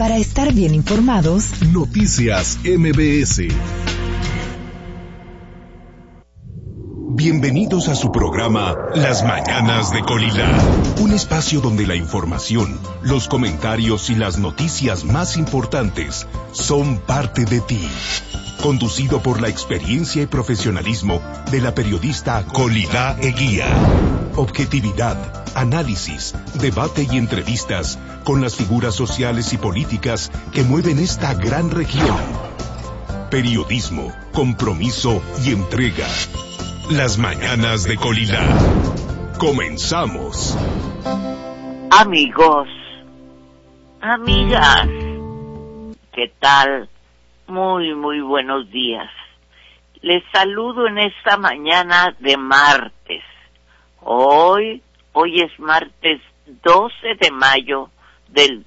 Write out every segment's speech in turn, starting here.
Para estar bien informados, Noticias MBS. Bienvenidos a su programa Las Mañanas de Colila, un espacio donde la información, los comentarios y las noticias más importantes son parte de ti. Conducido por la experiencia y profesionalismo de la periodista Colila Eguía. Objetividad, análisis, debate y entrevistas con las figuras sociales y políticas que mueven esta gran región. Periodismo, compromiso y entrega. Las Mañanas de Colila. Comenzamos. Amigos, amigas, ¿qué tal? Muy buenos días. Les saludo en esta mañana de martes. Hoy es martes 12 de mayo del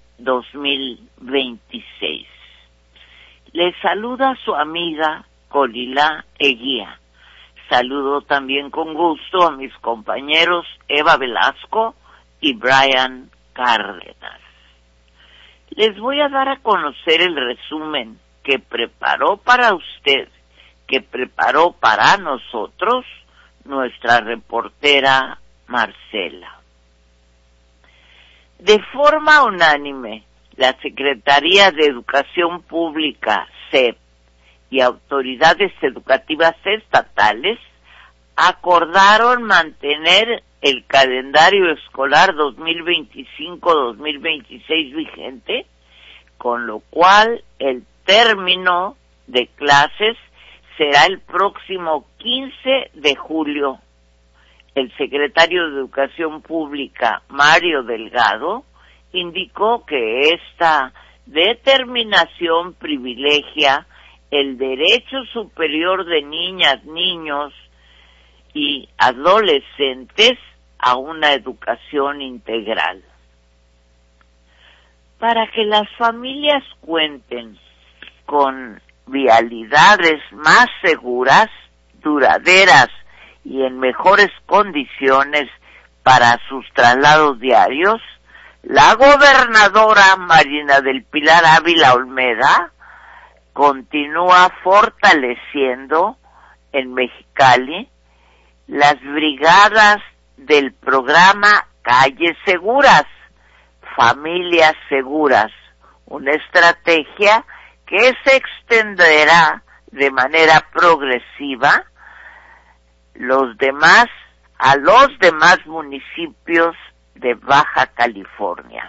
2026. Les saluda su amiga Colila Eguía. Saludo también con gusto a mis compañeros Eva Velasco y Brian Cárdenas. Les voy a dar a conocer el resumen que preparó para usted, que preparó para nosotros nuestra reportera Marcela. De forma unánime, la Secretaría de Educación Pública, SEP, y autoridades educativas estatales acordaron mantener el calendario escolar 2025-2026 vigente, con lo cual el término de clases será el próximo 15 de julio. El secretario de Educación Pública, Mario Delgado, indicó que esta determinación privilegia el derecho superior de niñas, niños y adolescentes a una educación integral. Para que las familias cuenten con vialidades más seguras, duraderas y en mejores condiciones para sus traslados diarios, la gobernadora Marina del Pilar Ávila Olmeda continúa fortaleciendo en Mexicali las brigadas del programa Calles Seguras, Familias Seguras, una estrategia que se extenderá de manera progresiva a los demás municipios de Baja California.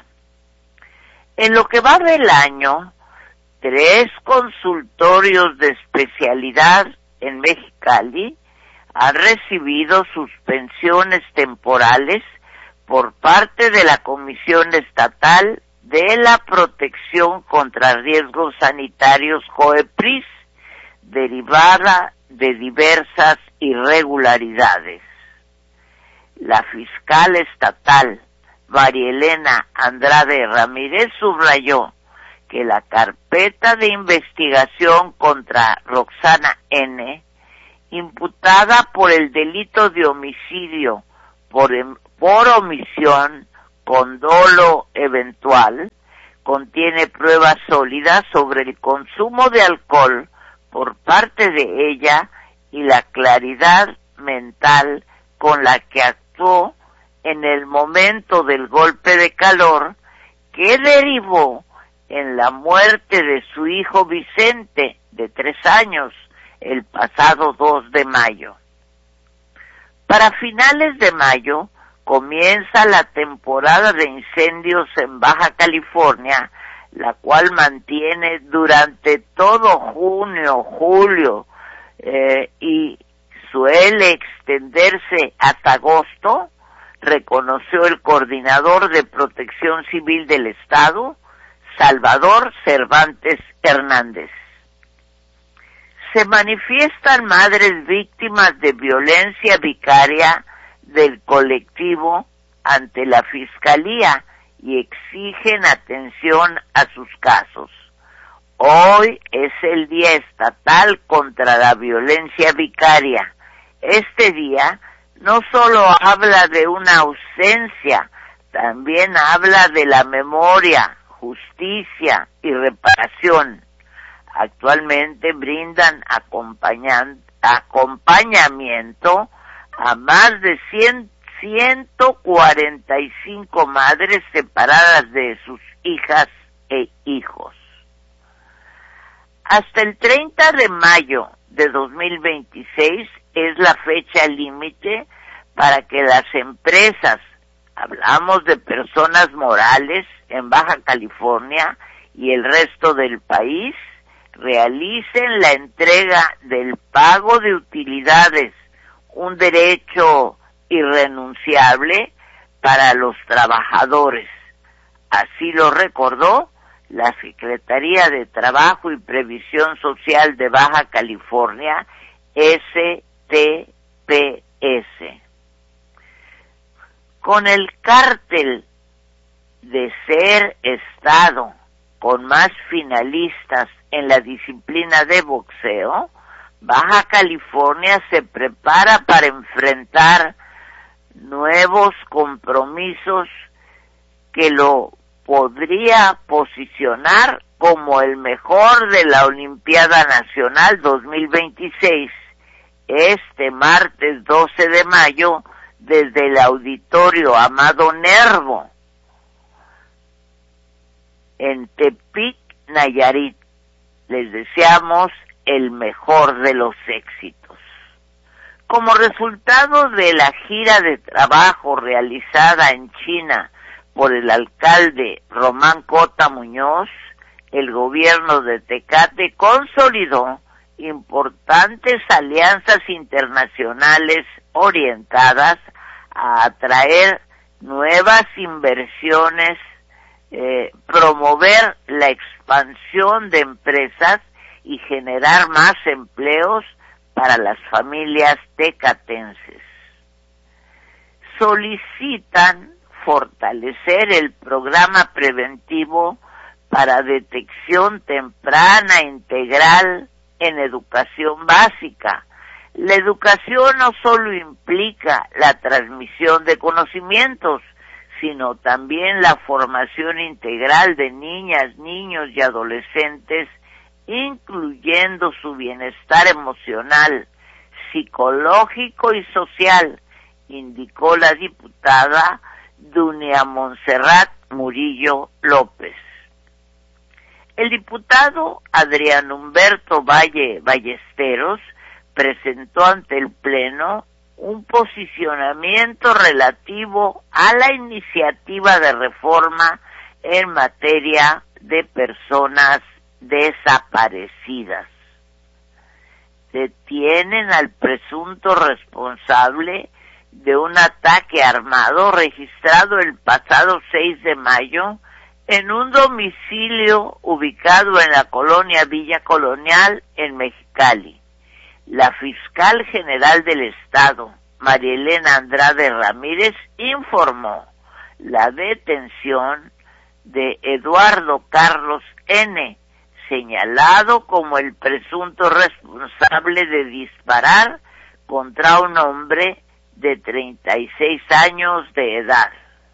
En lo que va del año, 3 consultorios de especialidad en Mexicali han recibido suspensiones temporales por parte de la Comisión Estatal de la Protección contra Riesgos Sanitarios COEPRIS, derivada de diversas irregularidades. La fiscal estatal, María Elena Andrade Ramírez, subrayó que la carpeta de investigación contra Roxana N., imputada por el delito de homicidio por omisión con dolo eventual, contiene pruebas sólidas sobre el consumo de alcohol por parte de ella y la claridad mental con la que actuó en el momento del golpe de calor que derivó en la muerte de su hijo Vicente, de 3 años, el pasado 2 de mayo. Para finales de mayo comienza la temporada de incendios en Baja California, la cual mantiene durante todo junio, julio y suele extenderse hasta agosto, reconoció el coordinador de Protección Civil del Estado, Salvador Cervantes Hernández. Se manifiestan madres víctimas de violencia vicaria del colectivo ante la Fiscalía y exigen atención a sus casos. Hoy es el Día Estatal contra la Violencia Vicaria. Este día no solo habla de una ausencia, también habla de la memoria, justicia y reparación. Actualmente brindan acompañamiento a más de 145 madres separadas de sus hijas e hijos. Hasta el 30 de mayo de 2026 es la fecha límite para que las empresas, hablamos de personas morales en Baja California y el resto del país, realicen la entrega del pago de utilidades, un derecho irrenunciable para los trabajadores. Así lo recordó la Secretaría de Trabajo y Previsión Social de Baja California, STPS. Con el cártel de ser Estado con más finalistas en la disciplina de boxeo, Baja California se prepara para enfrentar nuevos compromisos que lo podría posicionar como el mejor de la Olimpiada Nacional 2026, este martes 12 de mayo, desde el Auditorio Amado Nervo, en Tepic, Nayarit. Les deseamos el mejor de los éxitos. Como resultado de la gira de trabajo realizada en China por el alcalde Román Cota Muñoz, el gobierno de Tecate consolidó importantes alianzas internacionales orientadas a atraer nuevas inversiones, promover la expansión de empresas y generar más empleos para las familias tecatenses. Solicitan fortalecer el programa preventivo para detección temprana integral en educación básica. La educación no solo implica la transmisión de conocimientos, sino también la formación integral de niñas, niños y adolescentes, incluyendo su bienestar emocional, psicológico y social, indicó la diputada Dunia Montserrat Murillo López. El diputado Adrián Humberto Valle Ballesteros presentó ante el Pleno un posicionamiento relativo a la iniciativa de reforma en materia de personas desaparecidas. Detienen al presunto responsable de un ataque armado registrado el pasado 6 de mayo en un domicilio ubicado en la colonia Villa Colonial en Mexicali. La fiscal general del Estado, María Elena Andrade Ramírez, informó la detención de Eduardo Carlos N., señalado como el presunto responsable de disparar contra un hombre de 36 años de edad.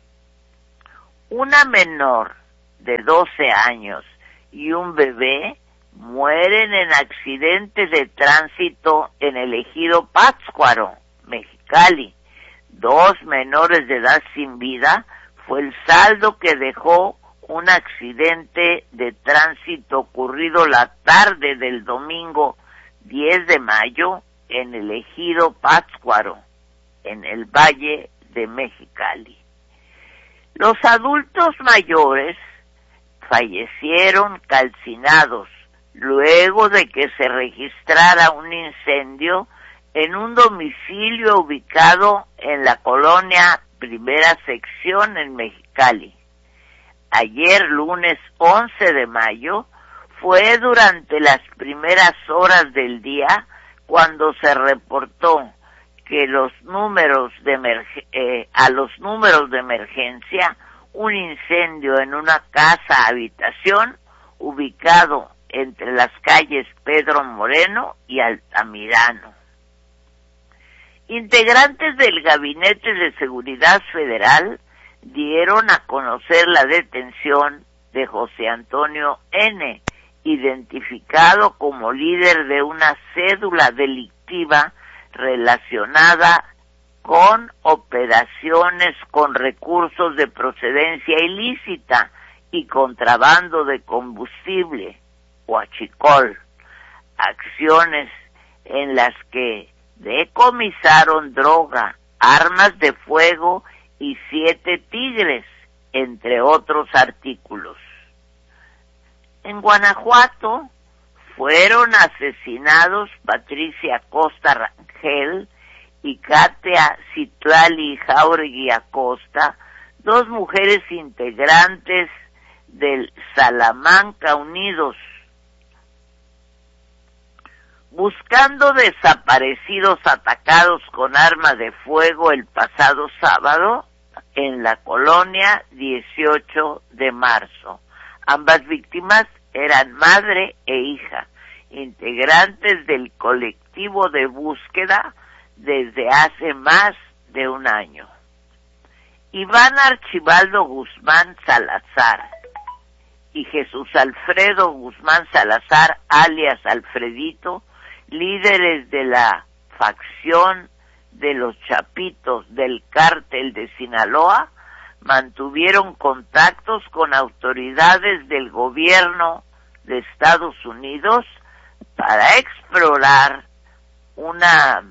Una menor de 12 años y un bebé mueren en accidente de tránsito en el ejido Pátzcuaro, Mexicali. 2 menores de edad sin vida fue el saldo que dejó un accidente de tránsito ocurrido la tarde del domingo 10 de mayo en el ejido Pátzcuaro, en el Valle de Mexicali. Los adultos mayores fallecieron calcinados luego de que se registrara un incendio en un domicilio ubicado en la colonia Primera Sección en Mexicali. Ayer, lunes 11 de mayo, fue durante las primeras horas del día cuando se reportó que a los números de emergencia un incendio en una casa habitación ubicado entre las calles Pedro Moreno y Altamirano. Integrantes del Gabinete de Seguridad Federal dieron a conocer la detención de José Antonio N., identificado como líder de una cédula delictiva relacionada con operaciones con recursos de procedencia ilícita y contrabando de combustible, huachicol, acciones en las que decomisaron droga, armas de fuego y 7 tigres, entre otros artículos. En Guanajuato fueron asesinados Patricia Costa Rangel y Katia Citlali Jauregui Acosta, 2 mujeres integrantes del Salamanca Unidos, buscando desaparecidos atacados con arma de fuego el pasado sábado en la colonia 18 de marzo. Ambas víctimas eran madre e hija, integrantes del colectivo de búsqueda desde hace más de un año. Iván Archibaldo Guzmán Salazar y Jesús Alfredo Guzmán Salazar, alias Alfredito, líderes de la facción de los Chapitos del Cártel de Sinaloa, mantuvieron contactos con autoridades del gobierno de Estados Unidos para explorar una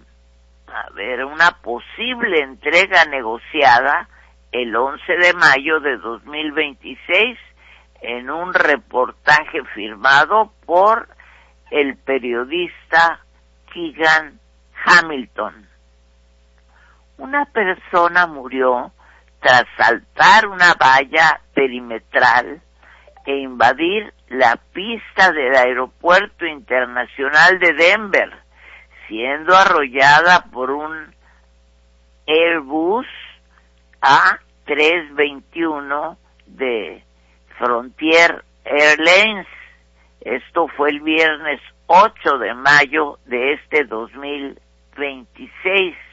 posible entrega negociada el 11 de mayo de 2026 en un reportaje firmado por el periodista Keegan Hamilton. Una persona murió tras saltar una valla perimetral e invadir la pista del Aeropuerto Internacional de Denver, siendo arrollada por un Airbus A321 de Frontier Airlines. Esto fue el viernes 8 de mayo de este 2026.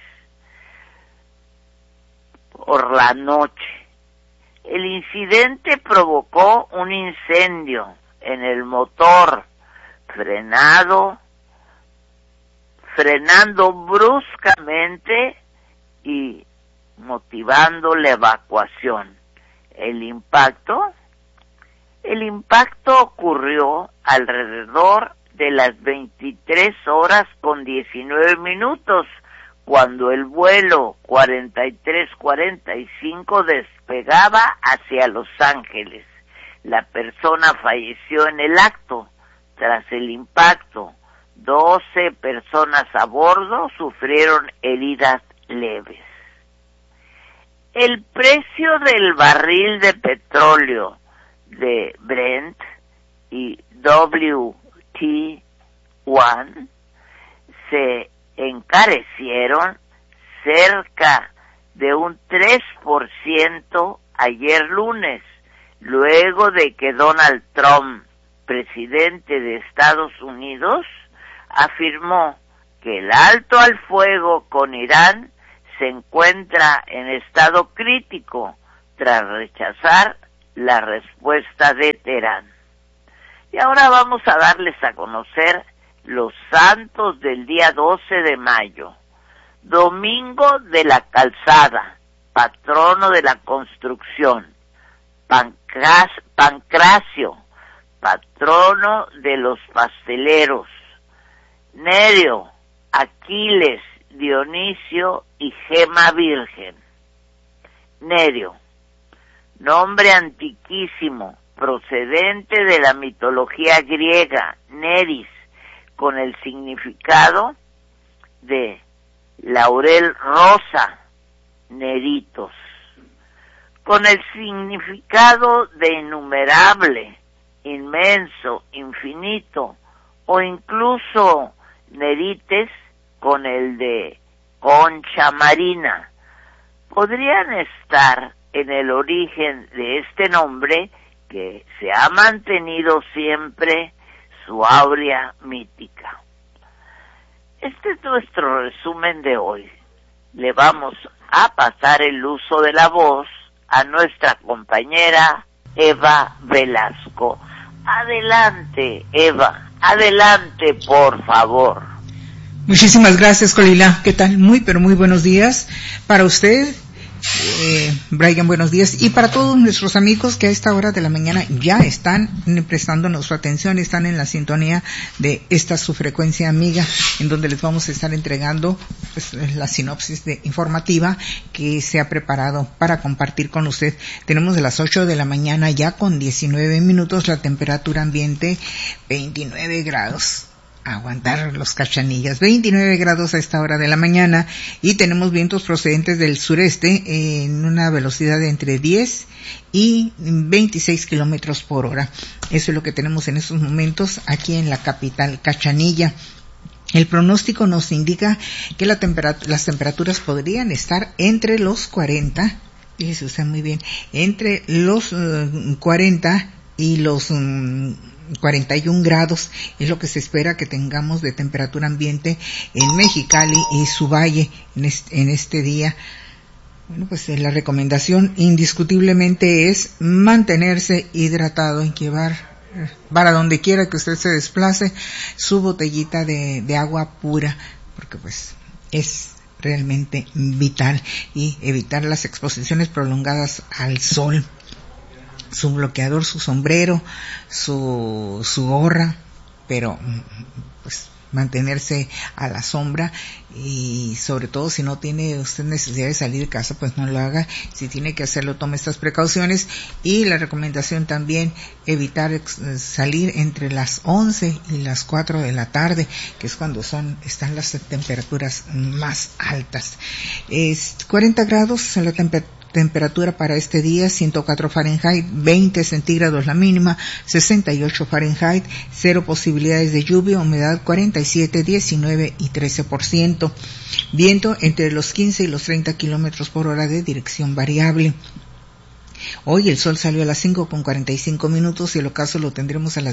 Por la noche. El incidente provocó un incendio en el motor, frenando bruscamente y motivando la evacuación. El impacto ocurrió alrededor de las 23:19, cuando el vuelo 4345 despegaba hacia Los Ángeles. La persona falleció en el acto. Tras el impacto, 12 personas a bordo sufrieron heridas leves. El precio del barril de petróleo de Brent y WT1 se encarecieron cerca de un 3% ayer lunes, luego de que Donald Trump, presidente de Estados Unidos, afirmó que el alto al fuego con Irán se encuentra en estado crítico tras rechazar la respuesta de Teherán. Y ahora vamos a darles a conocer los santos del día 12 de mayo. Domingo de la Calzada, patrono de la construcción. Pancracio, patrono de los pasteleros. Nereo, Aquiles, Dionisio y Gema Virgen. Nereo, nombre antiquísimo, procedente de la mitología griega, Neris, con el significado de laurel rosa, neritos, con el significado de innumerable, inmenso, infinito, o incluso nerites con el de concha marina. Podrían estar en el origen de este nombre que se ha mantenido siempre su áurea mítica. Este es nuestro resumen de hoy. Le vamos a pasar el uso de la voz a nuestra compañera Eva Velasco. Adelante, Eva, adelante, por favor. Muchísimas gracias, Colila. ¿Qué tal? Muy, pero muy buenos días para usted, Brian, buenos días, y para todos nuestros amigos que a esta hora de la mañana ya están prestándonos su atención, están en la sintonía de esta su frecuencia amiga, en donde les vamos a estar entregando pues, la sinopsis informativa que se ha preparado para compartir con usted. Tenemos de las 8 de la mañana ya con 19 minutos, la temperatura ambiente 29 grados. Aguantar los cachanillas, 29 grados a esta hora de la mañana, y tenemos vientos procedentes del sureste en una velocidad de entre 10 y 26 kilómetros por hora. Eso es lo que tenemos en estos momentos aquí en la capital cachanilla. El pronóstico nos indica que las temperaturas podrían estar entre los 40, fíjese usted muy bien, entre los 40 y los 41 grados es lo que se espera que tengamos de temperatura ambiente en Mexicali y su valle en este día. Bueno, pues la recomendación indiscutiblemente es mantenerse hidratado y llevar para donde quiera que usted se desplace su botellita de agua pura, porque pues es realmente vital, y evitar las exposiciones prolongadas al sol. Su bloqueador, su sombrero, su gorra, pero pues mantenerse a la sombra, y sobre todo si no tiene usted necesidad de salir de casa, pues no lo haga. Si tiene que hacerlo, tome estas precauciones. Y la recomendación también, evitar salir entre las 11 y las 4 de la tarde, que es cuando están las temperaturas más altas. 40 grados en la temperatura para este día, 104 Fahrenheit, 20 centígrados la mínima, 68 Fahrenheit, 0 posibilidades de lluvia, humedad 47, 19 y 13%. Viento entre los 15 y los 30 kilómetros por hora de dirección variable. Hoy el sol salió a las 5:45 y el ocaso lo tendremos a las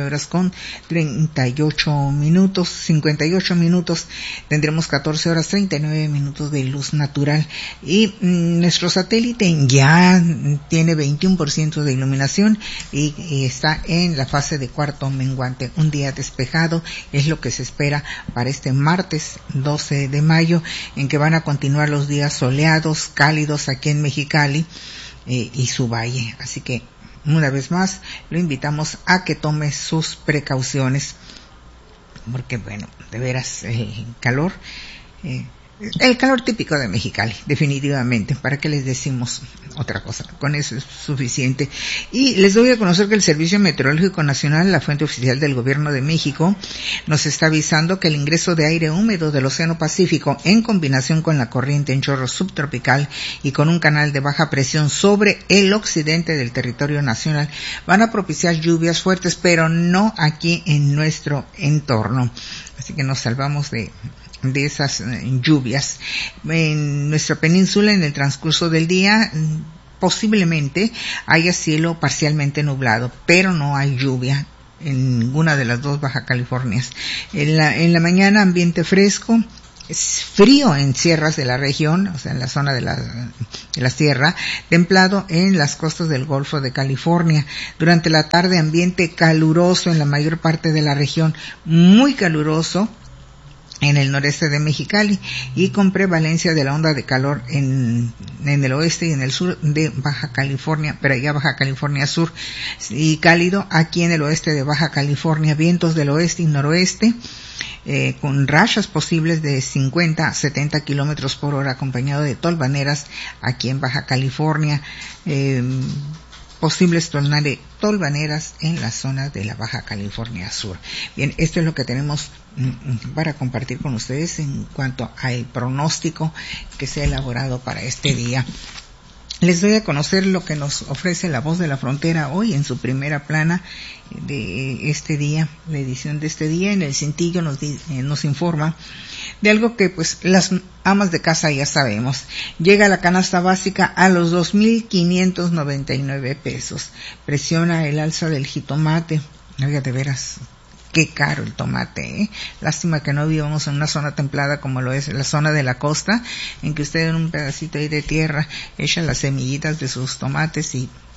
19:38, 58 minutos, tendremos 14 horas 39 minutos de luz natural, y nuestro satélite ya tiene 21% de iluminación y está en la fase de cuarto menguante. Un día despejado es lo que se espera para este martes 12 de mayo, en que van a continuar los días soleados, cálidos aquí en Mexicali y su valle. Así que una vez más lo invitamos a que tome sus precauciones, porque bueno, de veras el calor típico de Mexicali, definitivamente. ¿Para qué les decimos otra cosa? Con eso es suficiente. Y les doy a conocer que el Servicio Meteorológico Nacional, la fuente oficial del Gobierno de México, nos está avisando que el ingreso de aire húmedo del Océano Pacífico, en combinación con la corriente en chorro subtropical y con un canal de baja presión sobre el occidente del territorio nacional, van a propiciar lluvias fuertes, pero no aquí en nuestro entorno. Así que nos salvamos de esas lluvias. En nuestra península, en el transcurso del día, posiblemente haya cielo parcialmente nublado, pero no hay lluvia en ninguna de las dos Baja Californias. En la mañana, ambiente fresco, es frío en sierras de la región, o sea, en la zona de la sierra, templado en las costas del Golfo de California. Durante la tarde, ambiente caluroso en la mayor parte de la región, muy caluroso en el noreste de Mexicali, y con prevalencia de la onda de calor en el oeste y en el sur de Baja California, pero allá Baja California Sur, y cálido aquí en el oeste de Baja California, vientos del oeste y noroeste, con rachas posibles de 50 a 70 kilómetros por hora, acompañado de tolvaneras aquí en Baja California, posibles tolvaneras en la zona de la Baja California Sur. Bien, esto es lo que tenemos para compartir con ustedes en cuanto al pronóstico que se ha elaborado para este día. Les doy a conocer lo que nos ofrece La Voz de la Frontera hoy en su primera plana de este día, la edición de este día. En el cintillo nos informa de algo que pues las amas de casa ya sabemos. Llega la canasta básica a los 2,599 pesos. Presiona el alza del jitomate. Oiga, de veras, qué caro el tomate, ¿eh? Lástima que no vivamos en una zona templada como lo es la zona de la costa, en que usted en un pedacito ahí de tierra echa las semillitas de sus tomates y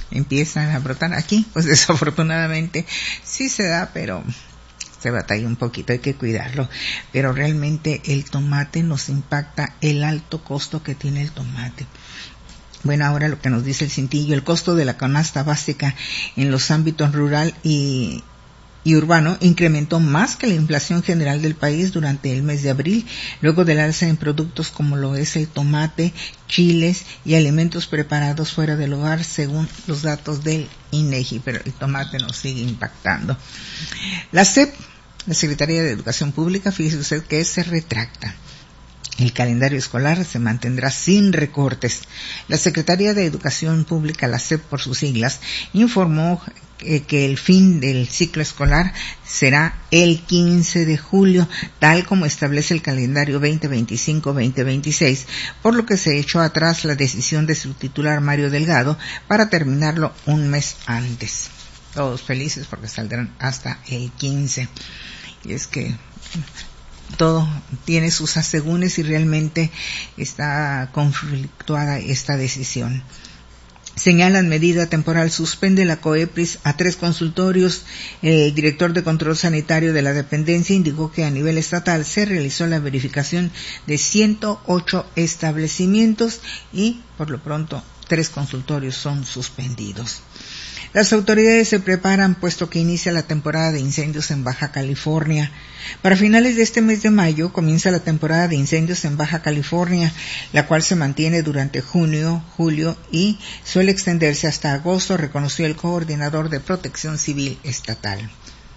empiezan a brotar. Aquí, pues desafortunadamente sí se da, pero se batalla un poquito, hay que cuidarlo. Pero realmente el tomate nos impacta el alto costo que tiene el tomate. Bueno, ahora lo que nos dice el Cintillo, el costo de la canasta básica en los ámbitos rural y urbano incrementó más que la inflación general del país durante el mes de abril, luego del alza en productos como lo es el tomate, chiles y alimentos preparados fuera del hogar, según los datos del INEGI, pero el tomate nos sigue impactando. La SEP, la Secretaría de Educación Pública, fíjese usted que se retracta. El calendario escolar se mantendrá sin recortes. La Secretaría de Educación Pública, la SEP por sus siglas, informó que el fin del ciclo escolar será el 15 de julio, tal como establece el calendario 2025-2026, por lo que se echó atrás la decisión de su titular Mario Delgado para terminarlo un mes antes. Todos felices porque saldrán hasta el 15. Y es que todo tiene sus asegúnes y realmente está conflictuada esta decisión. Señalan medida temporal, suspende la COEPRIS a 3 consultorios. El director de control sanitario de la dependencia indicó que a nivel estatal se realizó la verificación de 108 establecimientos y por lo pronto 3 consultorios son suspendidos. Las autoridades se preparan puesto que inicia la temporada de incendios en Baja California. Para finales de este mes de mayo comienza la temporada de incendios en Baja California, la cual se mantiene durante junio, julio y suele extenderse hasta agosto, reconoció el coordinador de Protección Civil Estatal.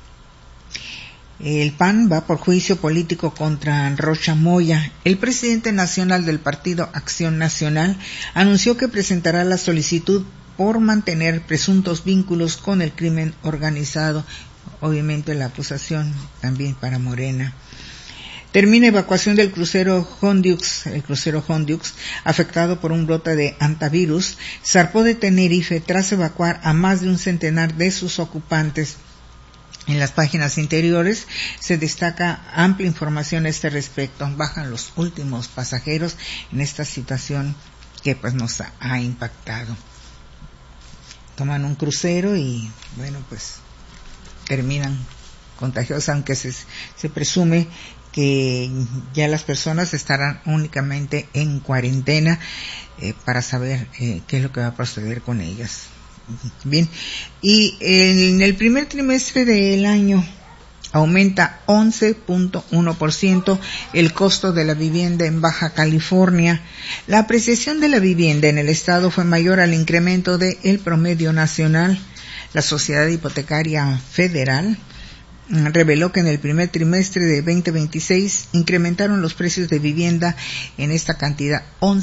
El PAN va por juicio político contra Rocha Moya. El presidente nacional del Partido Acción Nacional anunció que presentará la solicitud por mantener presuntos vínculos con el crimen organizado. Obviamente la acusación también para Morena. Termina evacuación del crucero Hondiux. El crucero Hondiux, afectado por un brote de hantavirus, zarpó de Tenerife tras evacuar a más de un centenar de sus ocupantes. En las páginas interiores se destaca amplia información a este respecto. Bajan los últimos pasajeros en esta situación que pues nos ha impactado. Toman un crucero y bueno, pues terminan contagiados, aunque se presume que ya las personas estarán únicamente en cuarentena para saber qué es lo que va a proceder con ellas. Bien, y en el primer trimestre del año aumenta 11.1% el costo de la vivienda en Baja California. La apreciación de la vivienda en el estado fue mayor al incremento del promedio nacional. La Sociedad Hipotecaria Federal reveló que en el primer trimestre de 2026 incrementaron los precios de vivienda en esta cantidad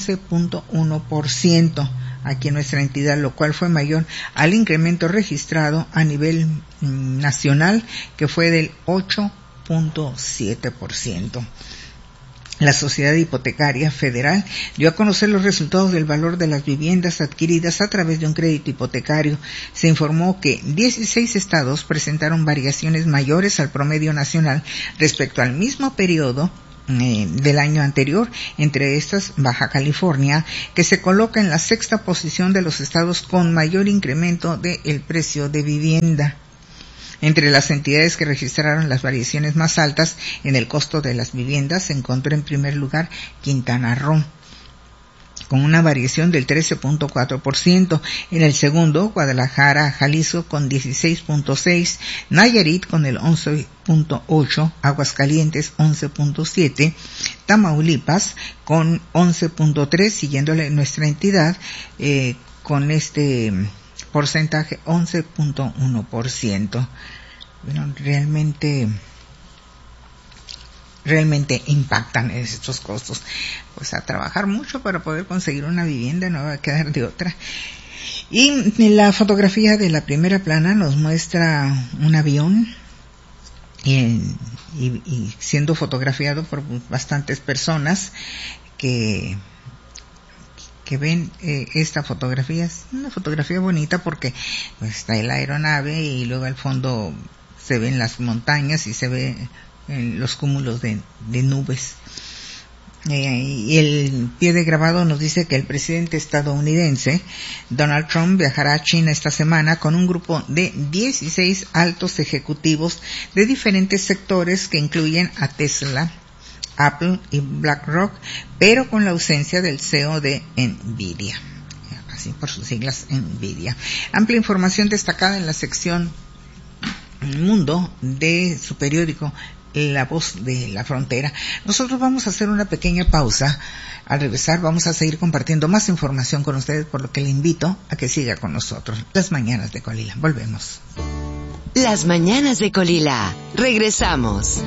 11.1% aquí en nuestra entidad, lo cual fue mayor al incremento registrado a nivel nacional, que fue del 8.7%. La Sociedad Hipotecaria Federal dio a conocer los resultados del valor de las viviendas adquiridas a través de un crédito hipotecario. Se informó que 16 estados presentaron variaciones mayores al promedio nacional respecto al mismo periodo del año anterior, entre estas Baja California, que se coloca en la 6ª posición de los estados con mayor incremento del precio de vivienda. Entre las entidades que registraron las variaciones más altas en el costo de las viviendas se encontró en primer lugar Quintana Roo, con una variación del 13.4%. En el segundo, Guadalajara, Jalisco con 16.6%, Nayarit con el 11.8%, Aguascalientes 11.7%, Tamaulipas con 11.3%, siguiéndole nuestra entidad con este porcentaje 11.1%. Bueno, realmente impactan estos costos. Pues a trabajar mucho para poder conseguir una vivienda, no va a quedar de otra. Y la fotografía de la primera plana nos muestra un avión y siendo fotografiado por bastantes personas que ven esta fotografía. Es una fotografía bonita porque pues, está la aeronave y luego al fondo se ven las montañas y se ve los cúmulos de nubes. Y el pie de grabado nos dice que el presidente estadounidense Donald Trump viajará a China esta semana con un grupo de 16 altos ejecutivos de diferentes sectores que incluyen a Tesla, Apple y BlackRock, pero con la ausencia del CEO de Nvidia, así por sus siglas Nvidia. Amplia información destacada en la sección Mundo de su periódico La Voz de la Frontera. Nosotros vamos a hacer una pequeña pausa. Al regresar vamos a seguir compartiendo más información con ustedes, por lo que le invito a que siga con nosotros. Las Mañanas de Colila. Volvemos. Las Mañanas de Colila. Regresamos.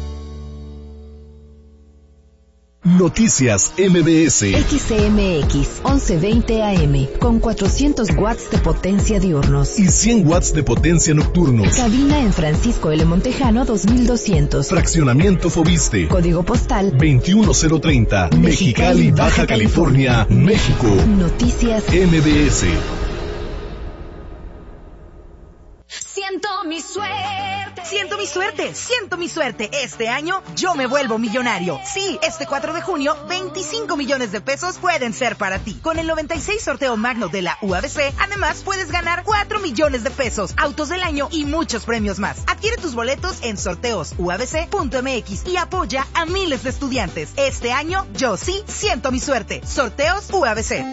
Noticias MBS. XCMX 1120 AM con 400 watts de potencia diurnos y 100 watts de potencia nocturnos. Cabina en Francisco L. Montejano 2200. Fraccionamiento Fobiste. Código postal 21030. Mexicali, Baja California, México. Noticias MBS. Siento mi suerte. Siento mi suerte, siento mi suerte. Este año yo me vuelvo millonario. Sí, este 4 de junio, 25 millones de pesos pueden ser para ti. Con el 96 sorteo magno de la UABC, además puedes ganar 4 millones de pesos, autos del año y muchos premios más. Adquiere tus boletos en sorteosuabc.mx y apoya a miles de estudiantes. Este año yo sí siento mi suerte. Sorteos UABC.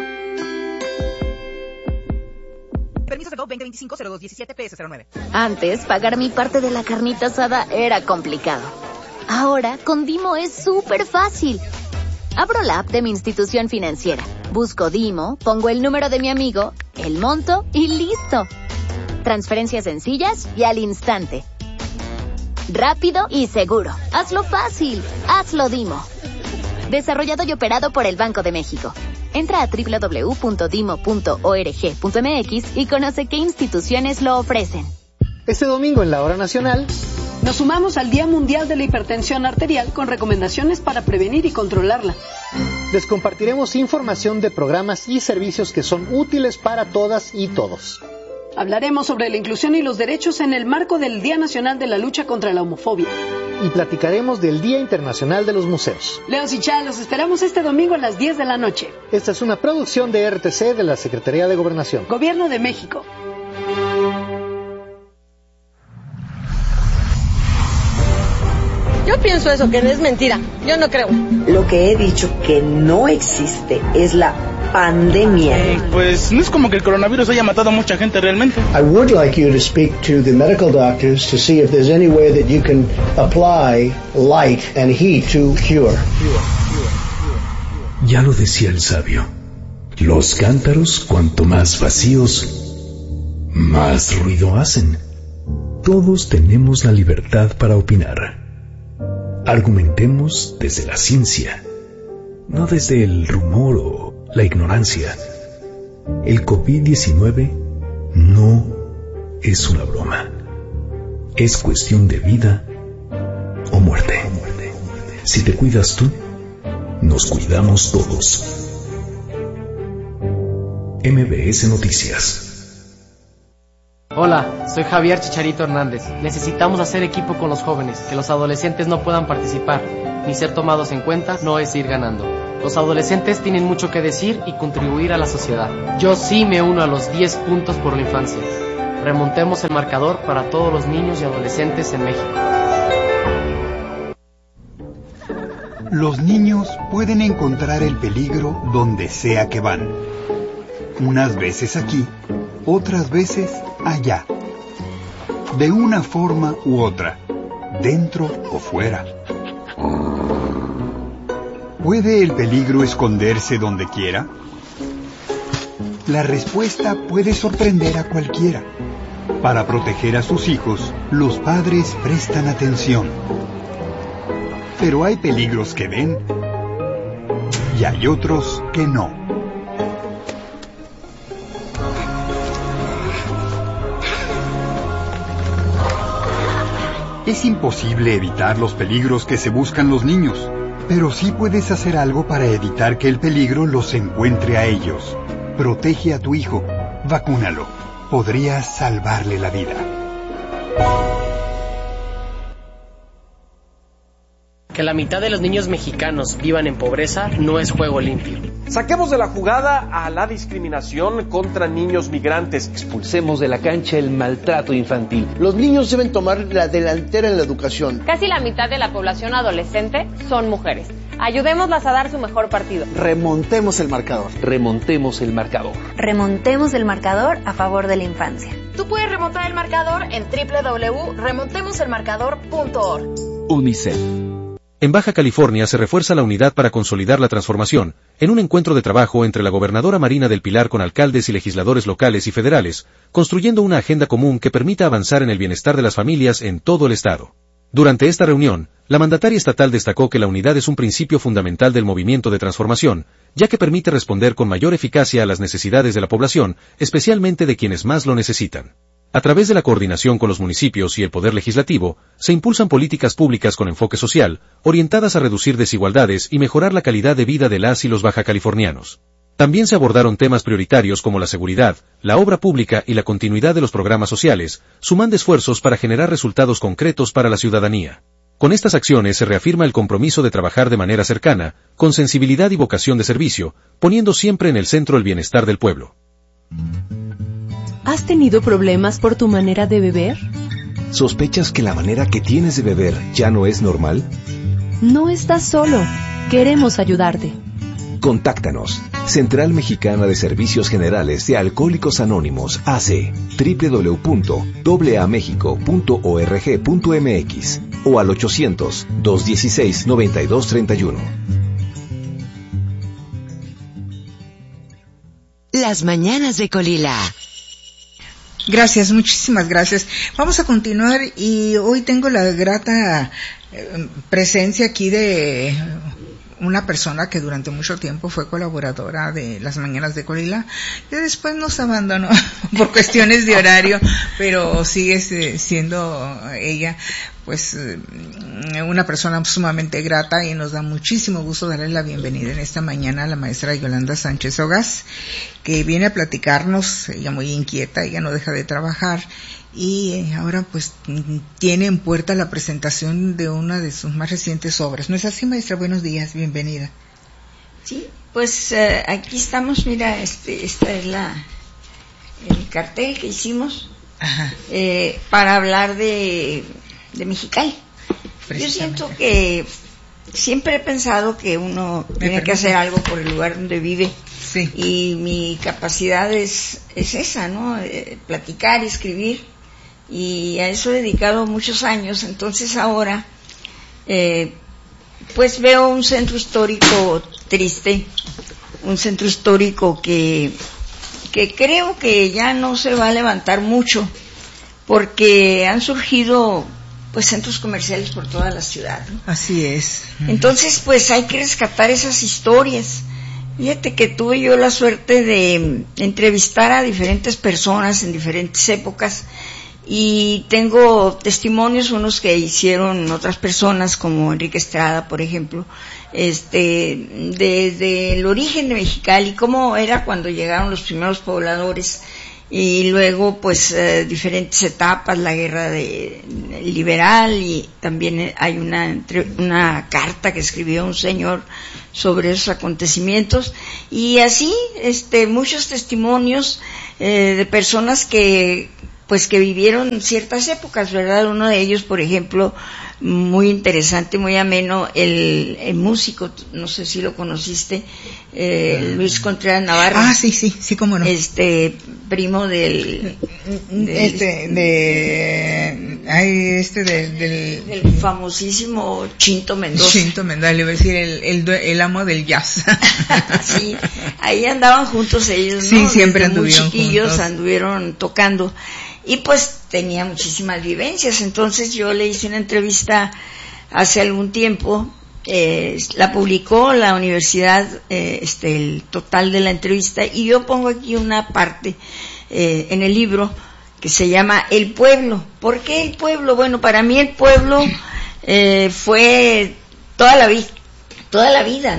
Permiso de 2025-0217 PS09. Antes, pagar mi parte de la carnita asada era complicado. Ahora, con Dimo es súper fácil. Abro la app de mi institución financiera, busco Dimo, pongo el número de mi amigo, el monto y listo. Transferencias sencillas y al instante. Rápido y seguro. Hazlo fácil. Hazlo Dimo. Desarrollado y operado por el Banco de México. Entra a www.dimo.org.mx y conoce qué instituciones lo ofrecen. Este domingo en la Hora Nacional nos sumamos al Día Mundial de la Hipertensión Arterial con recomendaciones para prevenir y controlarla. Les compartiremos información de programas y servicios que son útiles para todas y todos. Hablaremos sobre la inclusión y los derechos en el marco del Día Nacional de la Lucha contra la Homofobia. Y platicaremos del Día Internacional de los Museos. Leos y Chá, los esperamos este domingo a las 10 de la noche. Esta es una producción de RTC de la Secretaría de Gobernación. Gobierno de México. Yo pienso eso, que es mentira. Yo no creo. Lo que he dicho que no existe es la pandemia. Pues no es como que el coronavirus haya matado a mucha gente realmente. I would like you to speak to the medical doctors to see if there's any way that you can apply light and heat to cure. Ya lo decía el sabio. Los cántaros, cuanto más vacíos, más ruido hacen. Todos tenemos la libertad para opinar. Argumentemos desde la ciencia, no desde el rumor o la ignorancia. El COVID-19 no es una broma. Es cuestión de vida o muerte. Si te cuidas tú, nos cuidamos todos. MBS Noticias. Hola, soy Javier Chicharito Hernández. Necesitamos hacer equipo con los jóvenes, que los adolescentes no puedan participar, ni ser tomados en cuenta no es ir ganando. Los adolescentes tienen mucho que decir y contribuir a la sociedad. Yo sí me uno a los 10 puntos por la infancia. Remontemos el marcador para todos los niños y adolescentes en México. Los niños pueden encontrar el peligro donde sea que van. Unas veces aquí, otras veces allá. De una forma u otra, dentro o fuera. ¿Puede el peligro esconderse donde quiera? La respuesta puede sorprender a cualquiera. Para proteger a sus hijos, los padres prestan atención. Pero hay peligros que ven y hay otros que no. Es imposible evitar los peligros que se buscan los niños, pero sí puedes hacer algo para evitar que el peligro los encuentre a ellos. Protege a tu hijo, vacúnalo. Podrías salvarle la vida. Que la mitad de los niños mexicanos vivan en pobreza no es juego limpio. Saquemos de la jugada a la discriminación contra niños migrantes. Expulsemos de la cancha el maltrato infantil. Los niños deben tomar la delantera en la educación. Casi la mitad de la población adolescente son mujeres. Ayudémoslas a dar su mejor partido. Remontemos el marcador. Remontemos el marcador. Remontemos el marcador a favor de la infancia. Tú puedes remontar el marcador en www.remontemoselmarcador.org. UNICEF. En Baja California se refuerza la unidad para consolidar la transformación, en un encuentro de trabajo entre la gobernadora Marina del Pilar con alcaldes y legisladores locales y federales, construyendo una agenda común que permita avanzar en el bienestar de las familias en todo el estado. Durante esta reunión, la mandataria estatal destacó que la unidad es un principio fundamental del movimiento de transformación, ya que permite responder con mayor eficacia a las necesidades de la población, especialmente de quienes más lo necesitan. A través de la coordinación con los municipios y el Poder Legislativo, se impulsan políticas públicas con enfoque social, orientadas a reducir desigualdades y mejorar la calidad de vida de las y los bajacalifornianos. También se abordaron temas prioritarios como la seguridad, la obra pública y la continuidad de los programas sociales, sumando esfuerzos para generar resultados concretos para la ciudadanía. Con estas acciones se reafirma el compromiso de trabajar de manera cercana, con sensibilidad y vocación de servicio, poniendo siempre en el centro el bienestar del pueblo. ¿Has tenido problemas por tu manera de beber? ¿Sospechas que la manera que tienes de beber ya no es normal? No estás solo. Queremos ayudarte. Contáctanos. Central Mexicana de Servicios Generales de Alcohólicos Anónimos, AC, www.aamexico.org.mx o al 800-216-9231. Las mañanas de Colila. Gracias, muchísimas gracias. Vamos a continuar y hoy tengo la grata presencia aquí de una persona que durante mucho tiempo fue colaboradora de Las Mañanas de Colila, que después nos abandonó por cuestiones de horario, pero sigue siendo ella pues una persona sumamente grata, y nos da muchísimo gusto darle la bienvenida en esta mañana a la maestra Yolanda Sánchez Ogaz, que viene a platicarnos. Ella muy inquieta, ella no deja de trabajar, y ahora pues tiene en puerta la presentación de una de sus más recientes obras. ¿No es así, maestra? Buenos días, bienvenida. Sí, pues aquí estamos. Mira, este es el cartel que hicimos para hablar de Mexicali. Yo siento que siempre he pensado que uno tiene que hacer algo por el lugar donde vive. Sí. Y mi capacidad es esa, ¿no? Platicar y escribir, y a eso he dedicado muchos años. Entonces ahora pues veo un centro histórico triste, un centro histórico que creo que ya no se va a levantar mucho, porque han surgido pues centros comerciales por toda la ciudad, ¿no? Así es. Entonces pues hay que rescatar esas historias. Fíjate que tuve yo la suerte de entrevistar a diferentes personas en diferentes épocas, y tengo testimonios, unos que hicieron otras personas como Enrique Estrada, por ejemplo, desde el origen de Mexicali, cómo era cuando llegaron los primeros pobladores, y luego pues diferentes etapas, la guerra liberal, y también hay una carta que escribió un señor sobre esos acontecimientos, y así muchos testimonios de personas que vivieron ciertas épocas, ¿verdad? Uno de ellos, por ejemplo, muy interesante, muy ameno, el músico, no sé si lo conociste, Luis Contreras Navarro. Ah, sí, cómo no. Primo del famosísimo Chinto Mendoza. Chinto Mendoza, le iba a decir el amo del jazz. Sí, ahí andaban juntos ellos, ¿no? Sí, siempre anduvieron muy chiquillos, juntos. Anduvieron tocando. Y pues tenía muchísimas vivencias. Entonces yo le hice una entrevista hace algún tiempo, la publicó la universidad, el total de la entrevista, y yo pongo aquí una parte en el libro que se llama El Pueblo. ¿Por qué el pueblo? Bueno, para mí el pueblo fue toda la vida, ¿no?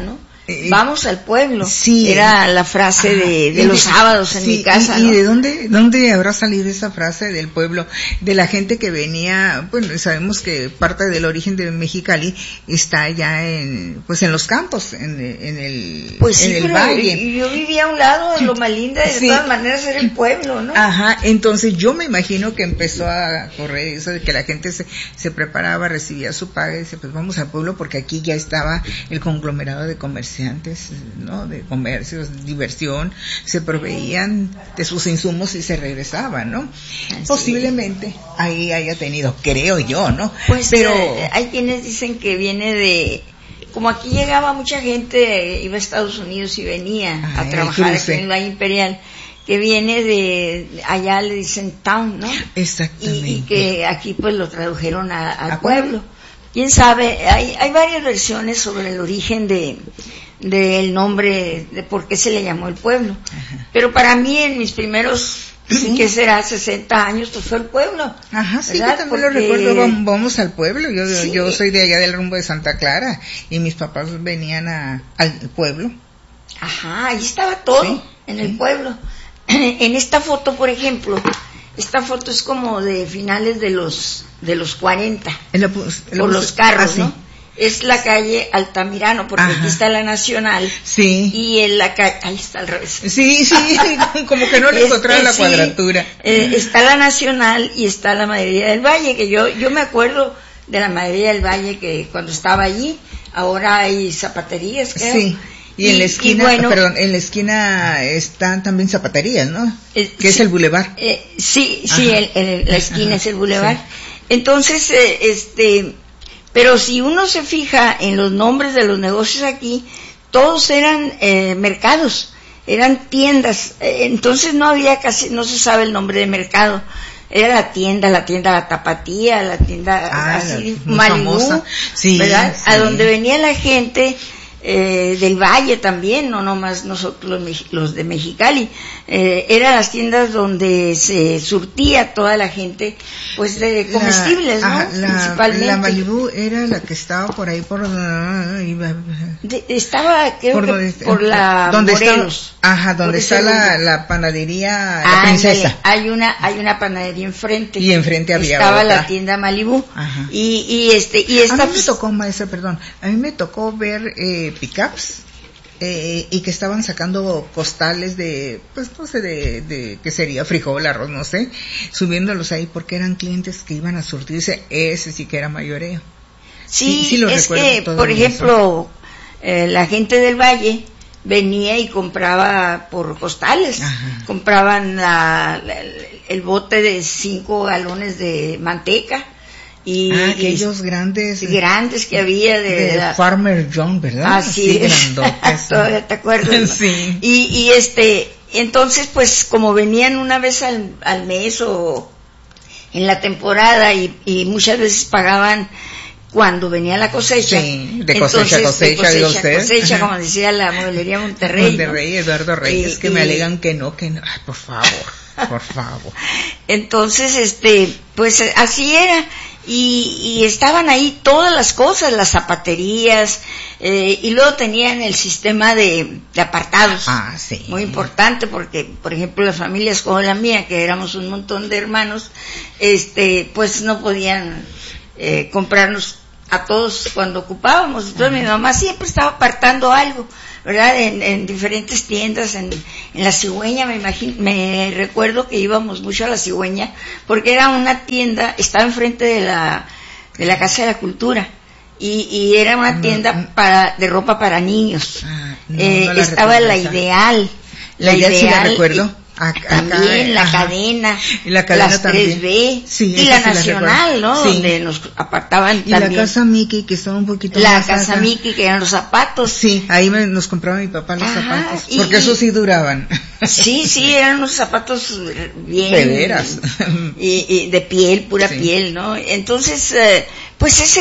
vamos al pueblo. Sí. Era la frase de los sábados en mi casa. ¿Y de dónde habrá salido esa frase del pueblo? De la gente que venía, bueno, sabemos que parte del origen de Mexicali está ya en los campos, en el valle. Yo vivía a un lado de Loma Linda, de todas maneras era el pueblo, ¿no? Ajá, entonces yo me imagino que empezó a correr eso de que la gente se preparaba, recibía su paga y dice, pues vamos al pueblo porque aquí ya estaba el conglomerado de comerciantes, ¿no? De comercios, diversión, se proveían de sus insumos y se regresaban, ¿no? Posiblemente ahí haya tenido, creo yo, ¿no? Pues pero hay quienes dicen que viene de, como aquí llegaba mucha gente, iba a Estados Unidos y venía a trabajar aquí en la Imperial, que viene de allá le dicen town, ¿no? Exactamente. Y que aquí pues lo tradujeron al pueblo. Quién sabe, hay varias versiones sobre el origen del nombre, de por qué se le llamó el pueblo. Ajá. Pero para mí en mis primeros, ¿qué será? 60 años, pues fue el pueblo. Ajá, sí, yo también lo recuerdo, vamos al pueblo. Yo soy de allá del rumbo de Santa Clara y mis papás venían al pueblo. Ajá, ahí estaba todo, en el pueblo. En esta foto, por ejemplo, esta foto es como de finales de los 40, por los carros, ¿no? Es la calle Altamirano, porque aquí está la Nacional, y en la calle, ahí está al revés. Sí, como que no le encontraba la cuadratura. Está la Nacional y está la Maderería del Valle, que yo me acuerdo de la Maderería del Valle que cuando estaba allí, ahora hay zapaterías, creo. Sí. Y en la esquina, en la esquina están también zapaterías, ¿no? Que es el bulevar. La esquina es el bulevar. Sí. Entonces, pero si uno se fija en los nombres de los negocios aquí, todos eran mercados, eran tiendas. Entonces no se sabe el nombre de mercado. Era la tienda La Tapatía, la tienda así, Malibú, ¿verdad? A donde venía la gente del Valle también, no nomás nosotros los de Mexicali, eran las tiendas donde se surtía toda la gente, pues de comestibles, ¿no? Principalmente. La Malibú era la que estaba por ahí estaba, creo que por la Morelos. Donde está la panadería La Princesa. Hay una panadería enfrente. Y enfrente había estaba otra. La tienda Malibú. Y esta a mí me tocó, maestra, a mí me tocó ver pickups y que estaban sacando costales de, pues no sé, de qué sería, frijol, arroz, no sé, subiéndolos ahí porque eran clientes que iban a surtirse. Ese sí que era mayoreo. Sí, lo es que, por ejemplo, la gente del Valle venía y compraba por costales. Compraban el bote de 5 galones de manteca. Y aquellos grandes que había de Farmer John, ¿verdad? Así grandotes. Todavía te acuerdas. Sí. Y entonces pues como venían una vez al mes o en la temporada y muchas veces pagaban cuando venía la cosecha. Sí, de cosecha, como decía la Modelería Monterrey, ¿no? Eduardo Reyes, que me alegan que no. Ay, por favor. Entonces, pues así era. Y estaban ahí todas las cosas, las zapaterías, y luego tenían el sistema de apartados. Muy importante porque, por ejemplo, las familias como la mía, que éramos un montón de hermanos, pues no podían comprarnos a todos cuando ocupábamos. Entonces mi mamá siempre estaba apartando algo, ¿verdad? En diferentes tiendas, en la Cigüeña, me recuerdo que íbamos mucho a la Cigüeña, porque era una tienda, estaba enfrente de la Casa de la Cultura, y era una tienda de ropa para niños. Estaba la Ideal. La Ideal sí la recuerdo. También la cadena, las también. 3B, y la Nacional, ¿no? Sí. Donde nos apartaban y también. Y la Casa Mickey, que estaba un poquito la más Casa acá. Mickey, que eran los zapatos. Sí, ahí nos compraba mi papá los zapatos, porque esos sí duraban. Sí, eran unos zapatos bien. De veras. Y de piel, pura piel, ¿no? Entonces, pues ese